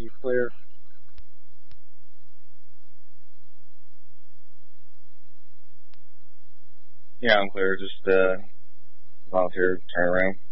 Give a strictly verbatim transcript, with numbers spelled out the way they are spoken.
you clear? Yeah, I'm clear. Just uh, volunteer, turn around.